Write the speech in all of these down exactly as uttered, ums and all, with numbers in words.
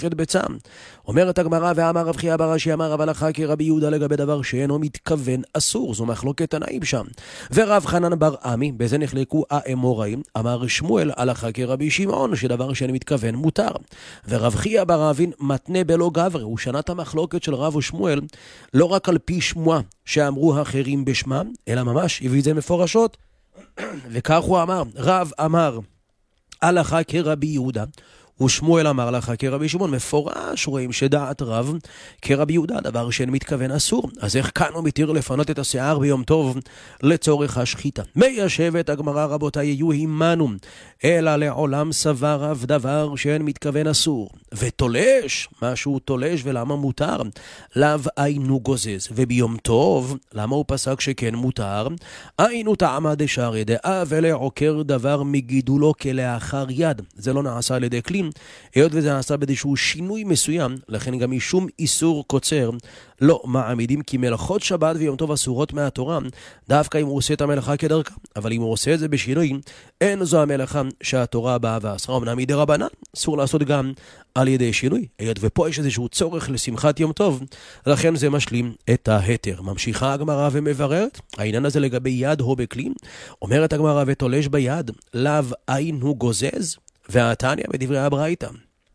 ללכת בצם. אומרת הגמרא, ואמר רב חייא בר אשי אמר רב הלכה כרבי יהודה לגבי דבר שאינו מתכוון אסור, זו מחלוקת תנאים שם. ורב חנן בר עמי, בזה נחלקו האמוראים, אמר שמואל הלכה כרבי שמעון שדבר שאינו מתכוון מותר. ורב חייא בר אבין מתנה בלא גברי, הוא שנה את המחלוקת של רב ושמואל לא רק על פי שמועה שאמרו אחרים בשמם, אלא ממש הביא את זה מפורשות. וכך הוא אמר, רב אמר הלכה כרבי יהודה ושמואל אמר הלכה כרבי שמעון. מפורש רואים שדעת רב כרבי יהודה דבר שאין מתכוון אסור. אז איך כאן הוא מתיר לפנות את השיער ביום טוב לצורך השחיטה? מיישבת הגמרא רבותיי יהיו הימנו אלא לעולם סבר רב דבר שאין מתכוון אסור ותולש משהו תולש ולמה מותר? לאו היינו גוזז. וביום טוב למה הוא פסק שכן מותר? היינו טעמה דשארי דאה ולעוקר דבר מגידולו כלאחר יד. זה לא נעשה על ידי כלי, היות וזה נעשה באיזשהו שינוי מסוים, לכן גם משום איסור קוצר לא מעמידים, כי מלאכות שבת ויום טוב אסורות מהתורה דווקא אם הוא עושה את המלאכה כדרכה, אבל אם הוא עושה את זה בשינוי אין זו המלאכה שהתורה באה ואסרה. אמנם מדי רבנן אסור לעשות גם על ידי שינוי, היות ופה יש איזשהו צורך לשמחת יום טוב, לכן זה משלים את ההתר. ממשיכה הגמרא ומבררת העניין הזה לגבי יד או בכלי. אומרת הגמרא ותולש ביד לאו אין הוא גוזז, והתניא בדברי הברייתא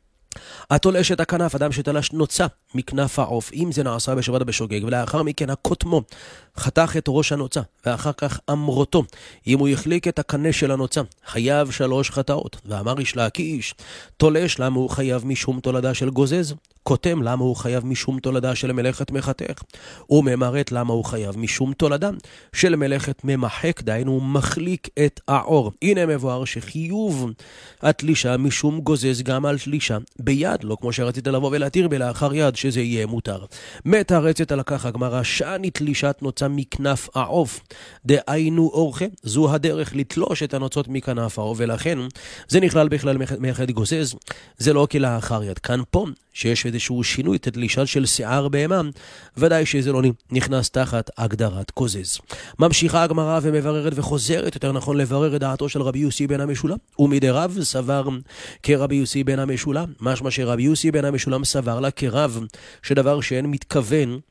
התולש את הכנף, אדם שתלש נוצה מכנף העוף, אם זה נעשה בשבת בשוגג, ולאחר מכן הקוטמו חתך את ראש הנוצה, ואחר כך אמרותו, אם הוא יחליק את הקנה של הנוצה, חייב שלוש חטאות. ואמר איש להקיש, תולש למה הוא חייב משום תולדה של גוזז, קוטם למה הוא חייב משום תולדה של מלאכת מחתך, וממרת למה הוא חייב משום תולדה של מלאכת ממחק, דהיינו הוא מחליק את העור. הנה מבואר שחיוב התלישה משום גוזז גם על תלישה ביד, לא כמו שרצית לבוא ולהתיר בלאחר יד שזה יהיה מותר. מתרצת על כך הגמרא שאני תלישת נוצה מכנף העוף דהיינו אורחה, זו הדרך לתלוש את הנוצות מכנף העוף, ולכן זה נכלל בכלל מלאכת גוזז, זה לא כלאחר יד. כאן פה שיש איזשהו שינוי תדלישה של שיער בהמה, ודאי שזה לא נכנס תחת הגדרת גוזז. ממשיכה הגמרא ומבררת וחוזרת, יותר נכון לברר את דעתו של רבי יוסי בן המשולם. ומדי רב סבר כרבי יוסי בן המשולם, משמע שרבי יוסי בן המשולם סבר לה כרב שדבר שאין מתכוון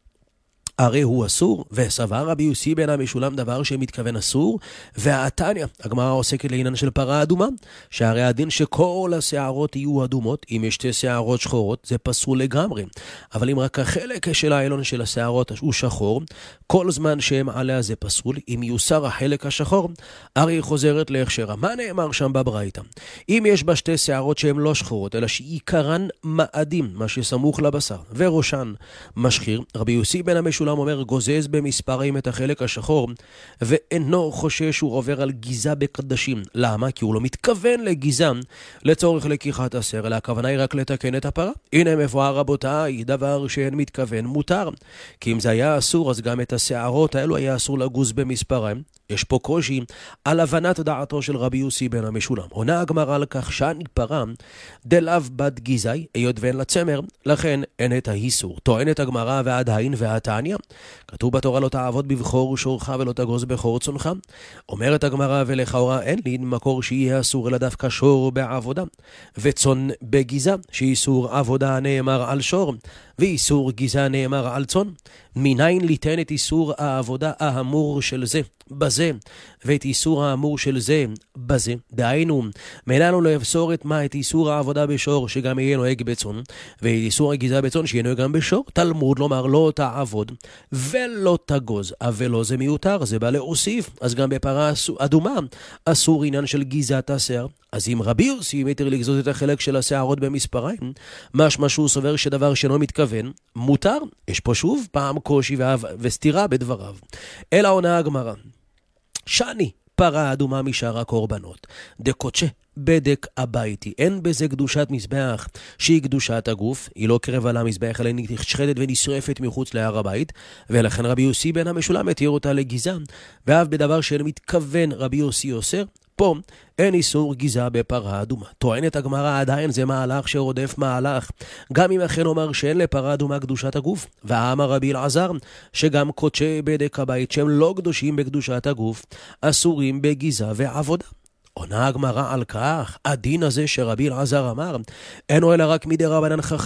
הרי הוא אסור, וסבר רבי יוסי בן המשולם דבר שמתכוון אסור. והתניא, הגמרא עוסקת לעניין של פרה אדומה, שהרי הדין שכל השערות יהיו אדומות, אם יש שתי שערות שחורות זה פסול לגמרי, אבל אם רק החלק של העליון של השערות הוא שחור, כל זמן שהם עליה זה פסול. אם יוסר החלק השחור הרי חוזרת להכשרה. מה נאמר שם בברייתא? אם יש בה שתי שערות שהן לא שחורות אלא שעיקרן מאדים, מה שסמוך לבשר, וראשן משחיר, רבי יוסי בן המשולם אומר גוזז במספרים את החלק השחור ואינו חושש שהוא עובר על גיזה בקדשים. למה? כי הוא לא מתכוון לגיזה לצורך לקיחת אסר, אלא הכוונה היא רק לתקן את הפרה. הנה מבואר רבותיי דבר שאין מתכוון מותר, כי אם זה היה אסור אז גם את השערות האלו היה אסור לגוז במספרים. יש פה קושי על הבנת דעתו של רבי יוסי בן המשולם. עונה הגמרא על כך שאני פרה דלאו בת גיזי, היות ואין לה צמר, לכן אין את האיסור. טוענת הגמרא ועדיין והתניא, כתוב בתורה לא תעבוד בבחור שורך ולא תגוז בחור צונך. אומרת הגמרא ולכאורה אין לי מקור שיהיה אסור אלא דווקא שור בעבודה וצון בגיזה, שאיסור עבודה נאמר על שור ואיסור גיזה נאמר על צון. מניין ליתן את איסור העבודה האמור של זה בזה ואת איסור האמור של זה בזה? דהיינו מננו לאפסור את מה? את איסור העבודה בשור שגם יהיה נוהג בצון, ואת איסור הגיזה בצון שיהיה נוהג גם בשור. תלמוד לומר לא תעבוד ולא תגוז, אבל לא זה מיותר, זה בא להוסיף. אז גם בפרה אדומה אסור עניין של גיזת השיער. אז אם רבי יוסי מתיר לגזוז את החלק של השערות במספריים, משמע שהוא סובר שדבר שאינו מתכוון מותר. יש פה שוב פעם קושי וסתירה בדבריו. אלא עונה הגמרא שאני פרה אדומה משאר הקורבנות דקודשה בדק הביתי, אין בזה קדושת מזבח שהיא קדושת הגוף, היא לא קרבה למזבח אלא נשחטת ונשרפת מחוץ להר הבית, ולכן רבי יוסי בן המשולם מתיר אותה לגיזה, ואף בדבר שאין מתכוון רבי יוסי אוסר. פה אין איסור גיזה בפרה אדומה. טוענת הגמרא עדיין זה מהלך שרודף מהלך, גם אם אכן אומר שאין לפרה אדומה קדושת הגוף. ואמר רבי אלעזר שגם קודשי בדק הבית שהם לא קדושים בקדושת הגוף אסורים בגיזה ועבודה. עונה הגמרא על כך, הדין הזה שרבי אלעזר אמר אינו אלא רק מדי רבנן חכמים